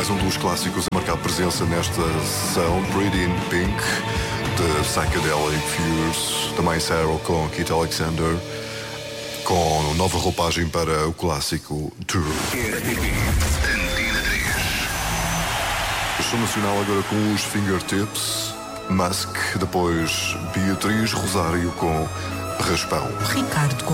mais um dos clássicos a marcar presença nesta sessão, Pretty in Pink, de Psychedelic Fuse, também Sarah com Keith Alexander, com nova roupagem para o clássico Tour. O show nacional agora com os Fingertips, Musk, depois Beatriz Rosário com Raspão. Ricardo